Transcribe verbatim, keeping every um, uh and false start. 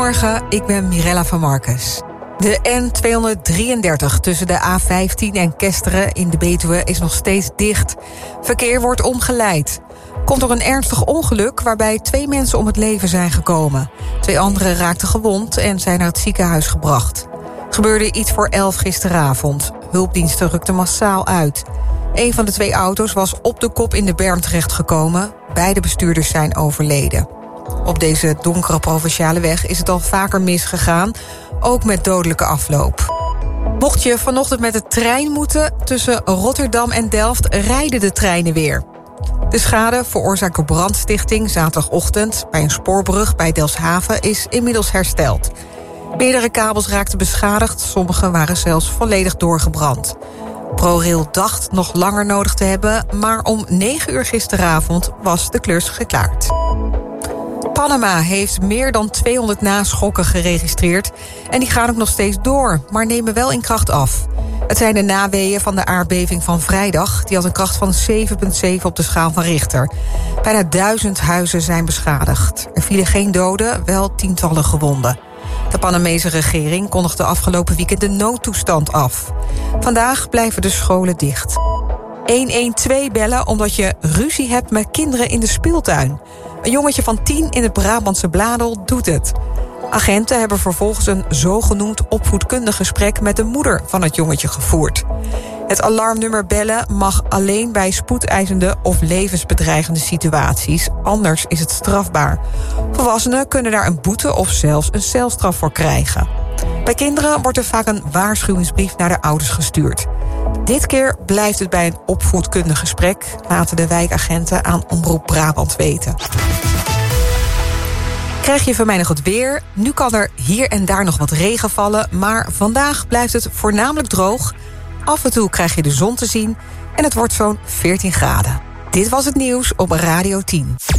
Goedemorgen, ik ben Mirella van Marcus. De N tweehonderddrieëndertig tussen de A vijftien en Kesteren in de Betuwe is nog steeds dicht. Verkeer wordt omgeleid. Komt door een ernstig ongeluk waarbij twee mensen om het leven zijn gekomen. Twee anderen raakten gewond en zijn naar het ziekenhuis gebracht. Gebeurde iets voor elf gisteravond. Hulpdiensten rukten massaal uit. Een van de twee auto's was op de kop in de berm terechtgekomen. Beide bestuurders zijn overleden. Op deze donkere provinciale weg is het al vaker misgegaan, ook met dodelijke afloop. Mocht je vanochtend met de trein moeten, tussen Rotterdam en Delft rijden de treinen weer. De schade, veroorzaakt door brandstichting zaterdagochtend bij een spoorbrug bij Delfshaven, is inmiddels hersteld. Meerdere kabels raakten beschadigd, sommige waren zelfs volledig doorgebrand. ProRail dacht nog langer nodig te hebben, maar om negen uur gisteravond was de klus geklaard. Panama heeft meer dan tweehonderd naschokken geregistreerd en die gaan ook nog steeds door, maar nemen wel in kracht af. Het zijn de naweeën van de aardbeving van vrijdag. Die had een kracht van zeven komma zeven op de schaal van Richter. Bijna duizend huizen zijn beschadigd. Er vielen geen doden, wel tientallen gewonden. De Panamese regering kondigde afgelopen weekend de noodtoestand af. Vandaag blijven de scholen dicht. honderdtwaalf bellen omdat je ruzie hebt met kinderen in de speeltuin. Een jongetje van tien in het Brabantse Bladel doet het. Agenten hebben vervolgens een zogenoemd opvoedkundig gesprek met de moeder van het jongetje gevoerd. Het alarmnummer bellen mag alleen bij spoedeisende of levensbedreigende situaties. Anders is het strafbaar. Volwassenen kunnen daar een boete of zelfs een celstraf voor krijgen. Bij kinderen wordt er vaak een waarschuwingsbrief naar de ouders gestuurd. Dit keer blijft het bij een opvoedkundig gesprek, laten de wijkagenten aan Omroep Brabant weten. Krijg je van mij nog het weer? Nu kan er hier en daar nog wat regen vallen, maar vandaag blijft het voornamelijk droog. Af en toe krijg je de zon te zien en het wordt zo'n veertien graden. Dit was het nieuws op Radio tien.